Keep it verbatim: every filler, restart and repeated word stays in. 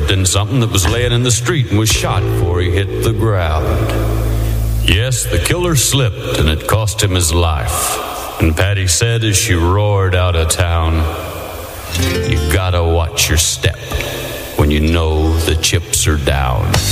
slipped in something that was laying in the street and was shot before he hit the ground. Yes, the killer slipped, and it cost him his life. And Patty said as she roared out of town, "You gotta watch your step when you know the chips are down."